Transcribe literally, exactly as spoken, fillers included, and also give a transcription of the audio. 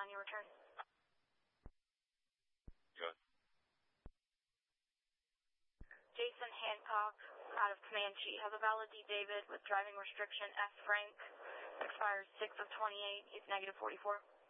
on your return. Good. Jason Hancock out of Comanche. Have a valid D. David with driving restriction F. Frank. Expires six of twenty-eight. He's negative forty-four.